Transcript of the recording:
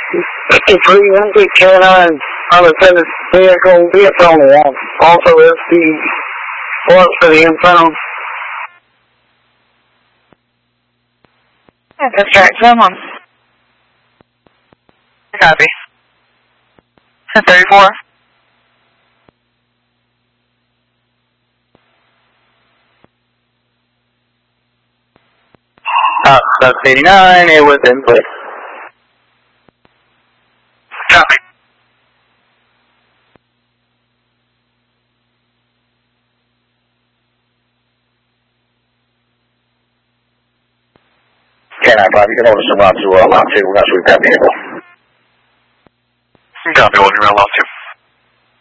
53-16 K9 unattended vehicle be at zone 1. Also is the plus for the inbound. That's right, zone 1. Copy. 1034. That's 89, it was in place. Copy. K95, you can order some route to Mount 2, we're going to sweep that vehicle. Copy,